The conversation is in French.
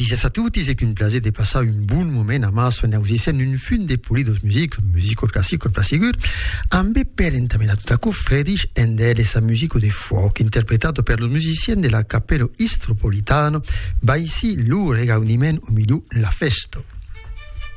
Gràcies a tutti, c'est un plaisir de passer un bon moment a mas en ausissent un fin de polidos musico classico per sicuro, ambe perentament a tot a coup Friedrich Händel e sa musico de folk, interpretato per los musiciens de la Cappello Istropolitano, baisi lur e gaudiment o milieu la festo.